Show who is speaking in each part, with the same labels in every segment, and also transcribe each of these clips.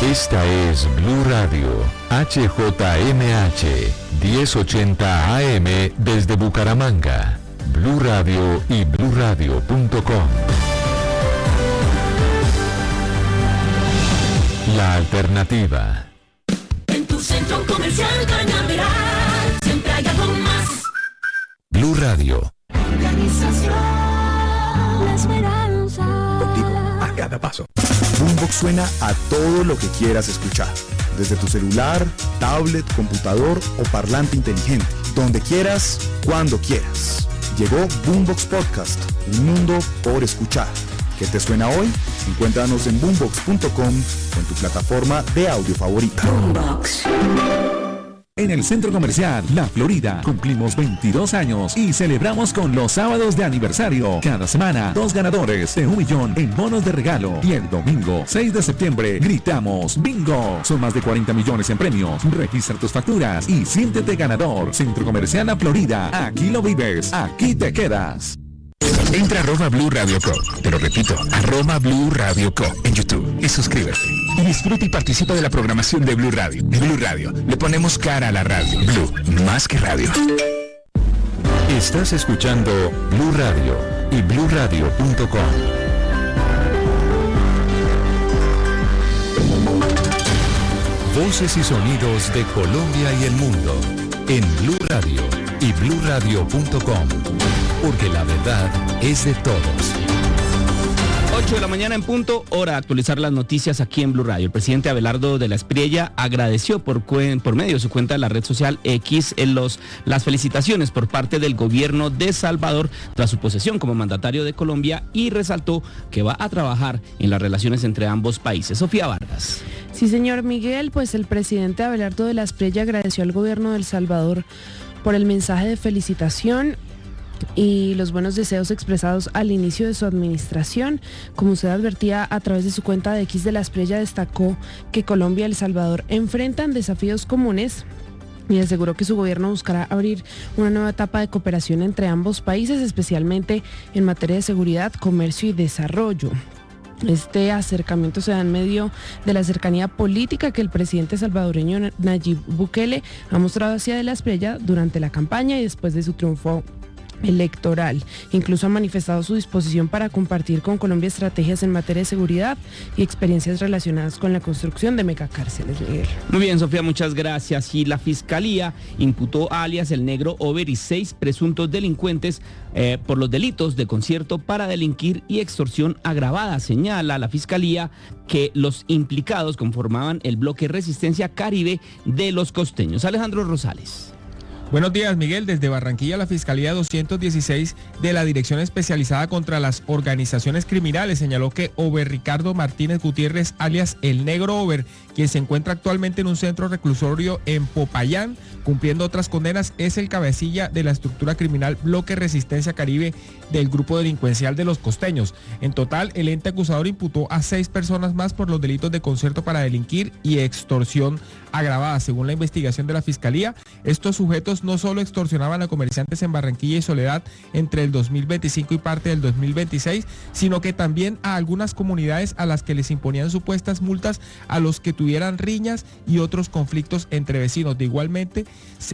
Speaker 1: Esta es Blue Radio, HJMH, 1080 AM desde Bucaramanga. Blue Radio y bluradio.com. La alternativa.
Speaker 2: En tu centro comercial Cañaveral, siempre hay algo más.
Speaker 1: Blue Radio.
Speaker 2: Organización La Esperanza.
Speaker 3: Contigo, a cada paso. Boombox suena a todo lo que quieras escuchar. Desde tu celular, tablet, computador o parlante inteligente. Donde quieras, cuando quieras. Llegó Boombox Podcast, un mundo por escuchar. ¿Qué te suena hoy? Encuéntranos en boombox.com o en tu plataforma de audio favorita.
Speaker 2: Boombox.
Speaker 4: En el Centro Comercial La Florida cumplimos 22 años y celebramos con los sábados de aniversario. Cada semana, 2 ganadores de 1 millón en bonos de regalo. Y el domingo, 6 de septiembre, gritamos ¡Bingo! Son más de 40 millones en premios. Registra tus facturas y siéntete ganador. Centro Comercial La Florida. Aquí lo vives, aquí te quedas.
Speaker 5: Entra a @Blue Radio Co. Te lo repito, @Blue Radio Co. en YouTube y suscríbete. Y disfruta y participa de la programación de Blue Radio. De Blue Radio, le ponemos cara a la radio. Blue, más que radio.
Speaker 1: Estás escuchando Blue Radio y bluradio.com. Voces y sonidos de Colombia y el mundo en Blue Radio y bluradio.com. Porque la verdad es de todos.
Speaker 6: 8 de la mañana en punto, hora de actualizar las noticias aquí en Blue Radio. El presidente Abelardo de la Espriella agradeció por medio de su cuenta de la red social X las felicitaciones por parte del gobierno de Salvador tras su posesión como mandatario de Colombia y resaltó que va a trabajar en las relaciones entre ambos países. Sofía Vargas.
Speaker 7: Sí, señor Miguel, pues el presidente Abelardo de la Espriella agradeció al gobierno de El Salvador por el mensaje de felicitación y los buenos deseos expresados al inicio de su administración. Como usted advertía a través de su cuenta de X de la Espriella, destacó que Colombia y El Salvador enfrentan desafíos comunes y aseguró que su gobierno buscará abrir una nueva etapa de cooperación entre ambos países, especialmente en materia de seguridad, comercio y desarrollo. Este acercamiento se da en medio de la cercanía política que el presidente salvadoreño Nayib Bukele ha mostrado hacia de la Espriella durante la campaña y después de su triunfo electoral. Incluso ha manifestado su disposición para compartir con Colombia estrategias en materia de seguridad y experiencias relacionadas con la construcción de megacárceles, Miguel.
Speaker 6: Muy bien, Sofía, muchas gracias. Y la Fiscalía imputó a alias El Negro Over y 6 presuntos delincuentes por los delitos de concierto para delinquir y extorsión agravada. Señala la Fiscalía que los implicados conformaban el bloque Resistencia Caribe de los costeños. Alejandro Rosales.
Speaker 8: Buenos días, Miguel. Desde Barranquilla, la Fiscalía 216 de la Dirección Especializada contra las Organizaciones Criminales señaló que Over Ricardo Martínez Gutiérrez, alias El Negro Over, quien se encuentra actualmente en un centro reclusorio en Popayán, cumpliendo otras condenas, es el cabecilla de la estructura criminal Bloque Resistencia Caribe del grupo delincuencial de los costeños. En total, el ente acusador imputó a 6 personas más por los delitos de concierto para delinquir y extorsión agravada. Según la investigación de la Fiscalía, estos sujetos no solo extorsionaban a comerciantes en Barranquilla y Soledad entre el 2025 y parte del 2026, sino que también a algunas comunidades a las que les imponían supuestas multas a los que tuvieran riñas y otros conflictos entre vecinos. Igualmente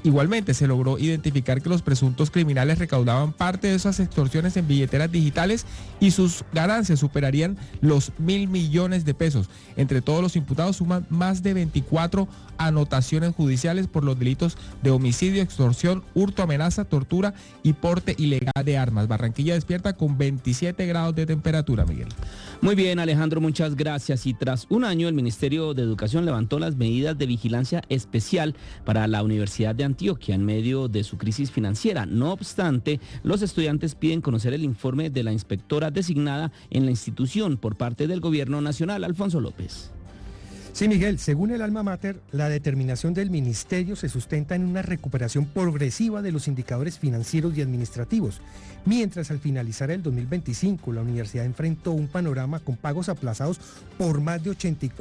Speaker 8: se logró identificar que los presuntos criminales recaudaban parte de esas extorsiones en billeteras digitales y sus ganancias superarían los 1.000 millones de pesos. Entre todos los imputados suman más de 24 anotaciones judiciales por los delitos de homicidio, extorsión, hurto, amenaza, tortura y porte ilegal de armas. Barranquilla despierta con 27 grados de temperatura, Miguel.
Speaker 6: Muy bien, Alejandro, muchas gracias. Y tras un año, el Ministerio de Educación levantó las medidas de vigilancia especial para la Universidad de Antioquia en medio de su crisis financiera. No obstante, los estudiantes piden conocer el informe de la inspectora designada en la institución por parte del Gobierno Nacional. Alfonso López.
Speaker 9: Sí, Miguel, según el alma mater, la determinación del ministerio se sustenta en una recuperación progresiva de los indicadores financieros y administrativos, mientras al finalizar el 2025 la universidad enfrentó un panorama con pagos aplazados por más de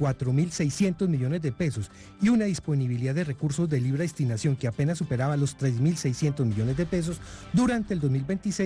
Speaker 9: 84.600 millones de pesos y una disponibilidad de recursos de libre destinación que apenas superaba los 3.600 millones de pesos durante el 2026.